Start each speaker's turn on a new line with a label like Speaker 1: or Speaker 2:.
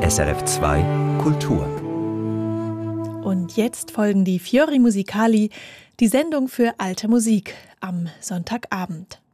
Speaker 1: SRF 2 Kultur.
Speaker 2: Und jetzt folgen die Fiori Musicali, die Sendung für alte Musik am Sonntagabend.